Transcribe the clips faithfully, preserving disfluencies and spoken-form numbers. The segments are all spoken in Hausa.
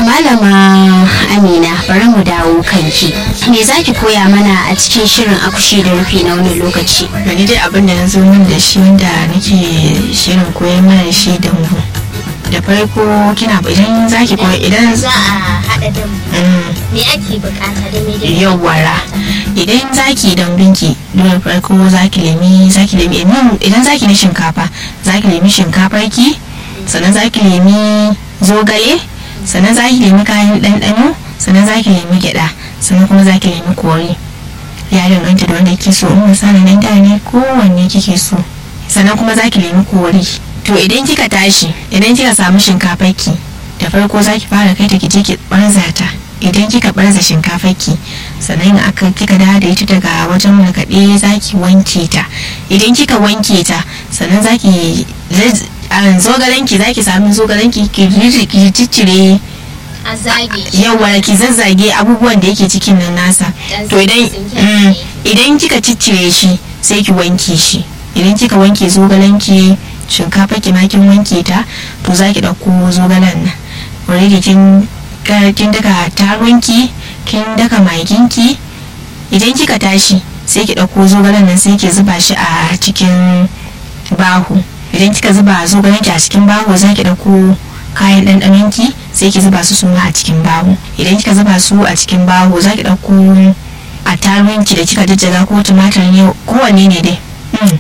Malama Amina, bari mu dawo kanki. Me za ki koya mana a cikin shirin akushi da rufi na wani lokaci? Gani dai abin da na zo min da shi wanda nake shirin koyar mana shi dambu. Da farko kina idan za ki koya idan za a haɗa dambu. Me ake bukata da me da yawwara. Idan za ki dambunki, da farko za ki nemi za ki nemi idan za ki na shinkafa, za ki nemi shinkafar ki, sannan za ki nemi zogale, sannan za ki nemi kayan ɗanɗano, sannan za ki nemi gyaɗa, sannan kuma za ki nemi kori. Ya danganta da wanda kike so, in misali nan da ne kowanne kike so. Sannan kuma za ki nemi kori. To idan kika tashi, idan kika samu shinkafar ki, da farko za ki fara kai ta ki je ki barza ta. Idan kika barza shinkafar ki, sannan aka kika dawo da ita daga wajen markaɗe za ki wanke ta. Idan kika wanke ta, sannan za ki a zogalenki za ki sami zogalenki ki ciccire a zage yawa ki zazzage abubuwan da yake cikin nan nasa. To idan idan kika ciccire shi sai ki wanke shi. Idan kika wanke zogalenki, shinkafa ki ma kin wanke ta, to za ki ɗauko zogalen nan. Already kin kin daka taronki, kin daka maginki. Idan kika tashi sai ki ɗauko zogalen nan sai ki zuba shi a cikin baho. Idan kika zuba zogalen ki a cikin baho za ki ɗauko kayan ɗanɗanon ki sai ki zuba su suma a cikin baho. Idan kika zuba su a cikin baho za ki ɗauko a taruhin ki da kika jajjaga ko tumatir ne kowanne ne dai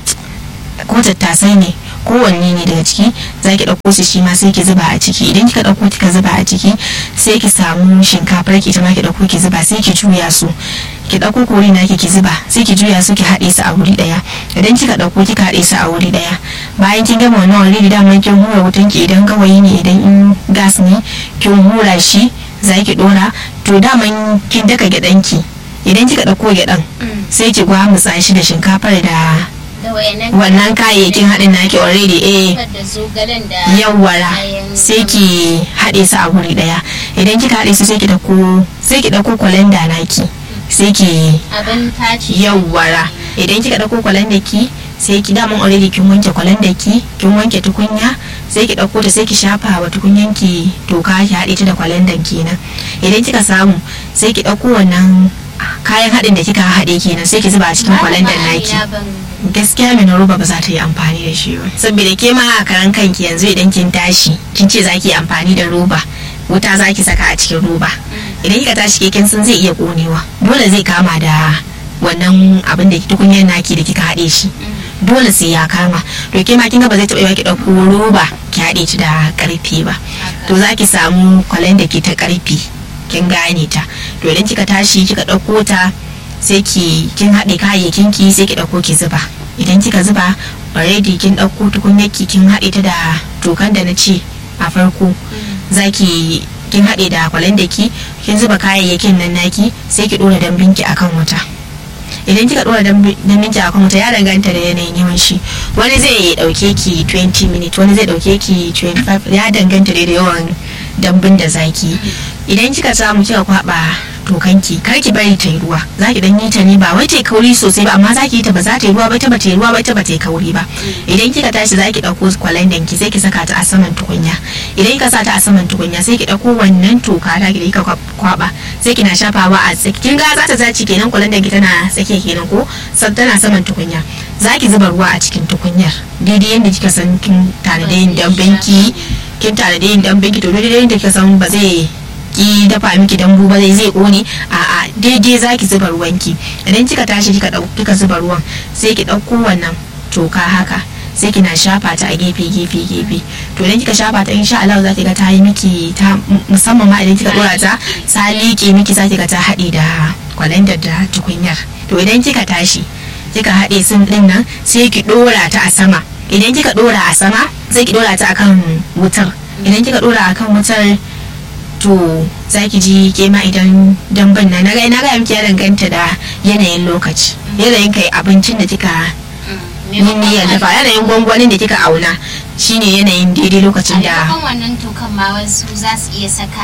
ko tattasai ne kowanne ne daga ciki za ki ɗauko su shi ma sai ki zuba a ciki. Idan kika ɗauko kika zuba a ciki sai ki samu shinkafar ki ita ma ki ɗauko ki zuba sai ki juya su. Ki ɗauko kori naki ki zuba sai ki juya su ki haɗe su a wuri ɗaya. Idan kika ɗauko kika haɗe su a wuri ɗaya, bayan kin gama wannan already daman kin hura wutan ki, idan gawayi ne idan in gas ne kin hura shi za ki ɗora. To daman kin daka gyaɗan ki, idan kika ɗauko gyaɗan sai ki gwamutsa shi da shinkafar da wannan kayayyakin haɗin naki already eh yawwara sai ki haɗe su a wuri ɗaya. Idan kika haɗe su sai ki ɗauko sai ki ɗauko kwalanda naki sai ki yawwara. Idan kika ɗauko kwalanda ki sai ki daman already kin wanke kwalanda ki, kin wanke tukunya sai ki ɗauko ta sai ki shafa wa tukunyan ki toka ki haɗe ta da kwalandan kenan. Idan kika samu sai ki ɗauko wannan kayan haɗin da kika haɗe kenan sai ki zuba a cikin kwalandan naki. Gaskiya mai na roba ba za ta yi amfani da shi ba, saboda ke ma a karan kanki yanzu idan kin tashi kin ce za ki yi amfani da roba, wuta za ki saka a cikin roba. Idan kika tashi ke kin san zai iya konewa, dole zai kama da wannan abin da tukunyar naki da kika haɗe shi, dole sai ya kama. To ke ma kin ga ba zai taɓa yiwa ki ɗauko roba ki haɗe ta da ƙarfe ba, to za ki samu kwalen da ke ta ƙarfe kin gane ta. To idan kika tashi kika ɗauko ta sai ki kin haɗe kayayyakin ki sai ki ɗauko ki zuba. Idan kika zuba already kin ɗauko tukunyar ki kin haɗe ta da tokan da na ce a farko, zaki kin haɗe da kwalanda ki kin zuba kayayyakin nan naki sai ki ɗora dambin ki akan wuta. Idan kika ɗora dambin ki akan wuta ya danganta da yanayin yawan shi, wani zai ɗauke ki twenty minutes, wani zai ɗauke ki twenty-five, ya danganta da yawan dambin da zaki. Idan kika samu kika kwaba tokanki kar ki bari ta yi ruwa, za ki dan yi ta ne ba wai ta yi kauri sosai ba, amma za ki yi ta ba za ta yi ruwa ba, ta ba ta yi ruwa ba, ta ba ta yi kauri ba. Idan kika tashi za ki ɗauko kwalandan ki sai ki saka ta a saman tukunya. Idan kika sa ta a saman tukunya sai ki ɗauko wannan toka ta ki da kika kwaba sai kina shafawa a tsaki. Kin ga za ta zaci kenan kwalandan ki tana tsakiya kenan ko tana saman tukunya. Za ki zuba ruwa a cikin tukunyar daidai yadda kika san kin tanade yin damben ki kin tanade yin damben ki to daidai yadda kika san ba zai ki dafa miki dambu ba zai zai kone a a daidai zaki zuba ruwanki. Idan kika tashi kika dauki kika zuba ruwan sai ki dauko wannan toka haka sai kina shafa ta a gefe gefe gefe. To idan kika shafa ta insha Allah zaki ga ta yi miki ta, musamman ma idan kika dora ta ta liƙe miki zaki ga ta haɗe da kwalandar da tukunyar. To idan kika tashi kika haɗe sun din nan sai ki dora ta a sama. Idan kika dora a sama sai ki dora ta akan wutar. Idan kika dora akan wutar to za ki ji ke ma idan damban na naga na ga miki ya danganta da yanayin lokaci, yanayin kai abincin da kika yin niyyar dafa, yanayin gwangwanin da kika auna shine yanayin daidai lokacin da. A wannan tokan ma wasu za su iya saka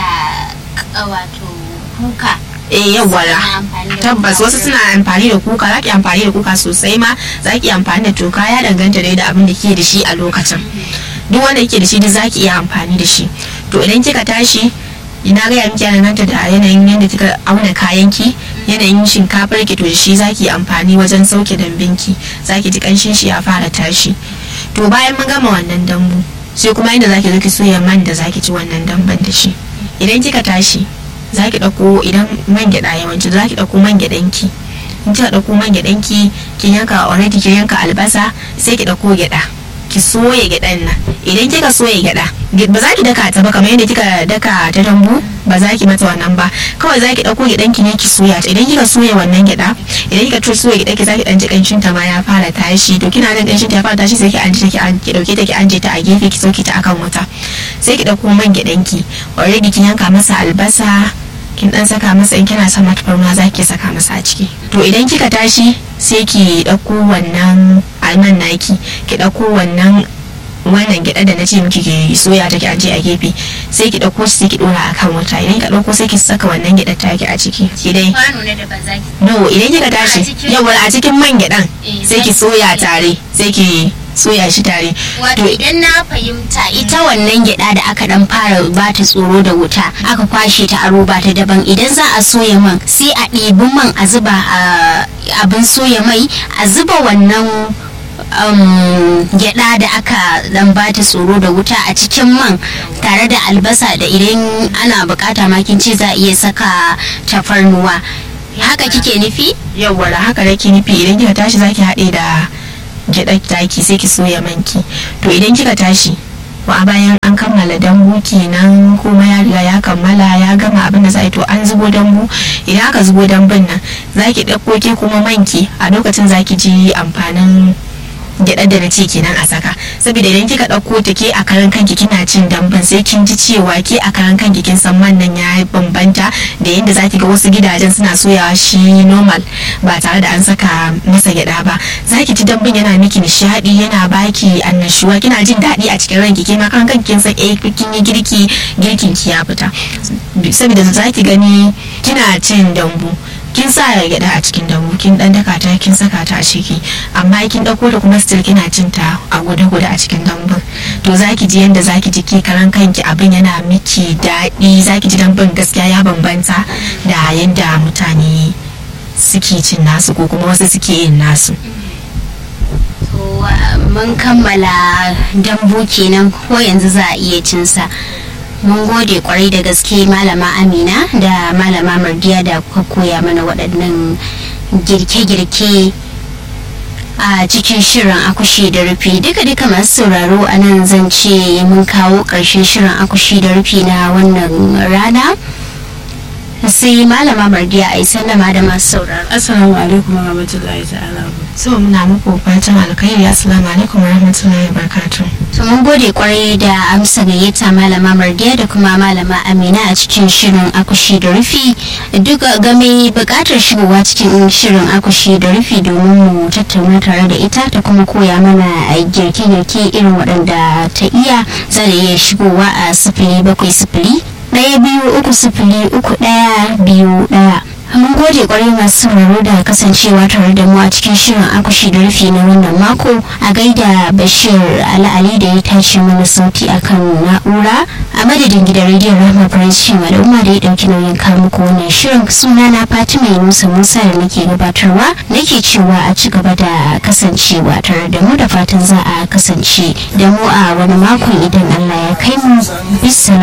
wato kuka. Eh yawwara tabbas wasu suna amfani da kuka, za ki amfani da kuka sosai ma, za ki amfani da toka, ya danganta da abin da ke da shi a lokacin. Duk wanda yake da shi duk za ki iya amfani da shi. To idan kika tashi ina gaya miki yana nan da yanayin yadda kika auna kayan ki, yanayin shinkafar ki, to shi zaki amfani wajen sauke dambin ki, zaki ji kanshin shi ya fara tashi. To bayan mun gama wannan dambu sai kuma inda zaki zo ki soya man da zaki ci wannan damban da shi. Idan kika tashi zaki dauko, idan man gyada yawanci zaki dauko man gyadan ki, in kika dauko man gyadan ki kin yanka already, kin yanka albasa, sai ki dauko gyada ki soya gyadan nan. Idan kika soya gyada ba za ki daka ta ba kamar yadda kika daka ta dambu, ba za ki mata wannan ba, kawai za ki dauko gyadan ki ne ki soya ta. Idan kika soya wannan gyada, idan kika to soya gyada ki za ki dan ji kanshin ta ma ya fara tashi, to kina jin kanshin ta ya fara tashi sai ki anje ta ki dauke ta ki anje ta a gefe, ki sauke ta akan wuta. Sai ki dauko man gyadan ki, already kin yanka masa albasa, kin dan saka masa, in kina son tafarnuwa za ki saka masa a ciki. To idan kika tashi sai ki dauko wannan alman naki, ki dauko wannan wannan gyada da na ce miki ki soya ta ki aje a gefe, sai ki dauko sai ki dora akan wuta. Idan ka dauko sai ki saka wannan gyada ta ki a ciki, ki dai kwano ne da ba za ki no idan kika tashi yawa a cikin man gyadan sai ki soya tare, sai ki soya shi tare. wato idan na fahimta ita wannan gyada da aka dan fara ba ta tsoro da wuta, aka kwashe ta a roba ta daban, idan za a soya man sai a ɗebi man a zuba a abin soya mai, a zuba wannan um, gyada da aka dan ba ta tsoro da wuta a cikin man tare da albasa, da idan ana bukata ma kin ce za a iya saka tafarnuwa. Haka kike nufi? Yawwa haka nake nufi. Idan kika tashi zaki haɗe da gyaɗar taki sai ki soya manki. To idan kika tashi wa bayan an kammala dambu kenan, kuma ya riga ya kammala ya gama abin da za a yi, to an zubo dambu. Idan aka zubo dambun nan zaki ɗauko ke kuma manki, a lokacin zaki ji amfanin gyaɗar da na ce kenan a saka, saboda idan kika ɗauko ta ke a karan kanki kina cin damban, sai kin ji cewa ke a karan kanki kin san man nan ya bambanta da yadda zaki ga wasu gidajen suna soyawa shi normal ba tare da an saka masa gyaɗa ba. Zaki ji damban yana miki nishaɗi, yana baki annashuwa, kina jin daɗi a cikin ranki, ke ma karan kanki kin san eh kin yi girki, girkin ki ya fita, saboda zaki gani kina cin dambu, kin sa gyada a cikin dambu, kin dan daka ta kin saka ta a ciki, amma kin dauko da kuma still kina cin ta a gudu-gudu a cikin dambun. To zaki ji yanda zaki ji ki karan kanki abin yana miki daɗi, zaki ji dambun gaskiya ya bambanta da yanda mutane suke cin nasu ko kuma wasu suke yin nasu. To mun kammala dambu kenan, ko yanzu za a iya cin sa. Mun gode kwarai da gaske malama Amina da malama Mardiya da kuka koya mana waɗannan girke-girke a cikin shirin akushi da rufi. Duka-duka masu sauraro a nan zan ce mun kawo ƙarshen shirin akushi da rufi na wannan rana. Sai malama Mardiya a yi sallama da masu sauraro. Assalamu alaikum wa rahmatullahi ta'ala. So muna muku fatan alkhairi. Assalamu alaikum wa rahmatullahi wa barakatuh. To mun gode kwarai da amsa gayyata malama Mardiya da kuma malama Amina a cikin shirin akushi da rufi. Duk game bukatar shigowa cikin shirin akushi da rufi domin mu tattauna tare da ita ta kuma koya mana girke-girke irin waɗanda ta iya, za da iya shigowa a sifili bakwai sifili ɗaya biyu uku sifili uku ɗaya biyu ɗaya. Mun gode kwarai masu sauraro da kasancewa tare da mu a cikin shirin akushi da rufi na wannan mako. A gaida Bashir Ali da ya tashi mana sauti akan na'ura, a madadin gidan rediyon Rahma Faransin al'umma da ya dauki nauyin kawo muku wannan shirin. Suna na Fatima Musa Musa da nake gabatarwa, nake cewa a ci gaba da kasancewa tare da mu, da fatan za a kasance da mu a wani makon idan Allah ya kai mu. Bisala.